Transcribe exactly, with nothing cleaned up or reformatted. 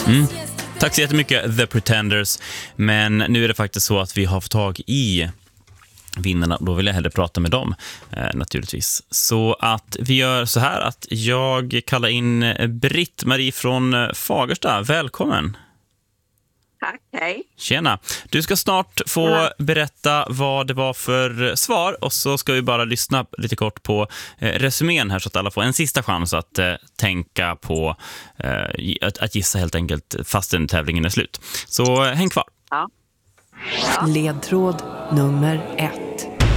Mm. Tack så jättemycket The Pretenders. Men nu är det faktiskt så att vi har fått tag i vinnarna. Då vill jag hellre prata med dem eh, naturligtvis. Så att vi gör så här att jag kallar in Britt-Marie från Fagersta. Välkommen. Tack, hej. Tjena. Du ska snart få Tjena. berätta vad det var för svar och så ska vi bara lyssna lite kort på eh, resumén här så att alla får en sista chans att eh, tänka på eh, att, att gissa helt enkelt fastän tävlingen är slut. Så eh, häng kvar. Ja. Ja. Ledtråd nummer ett.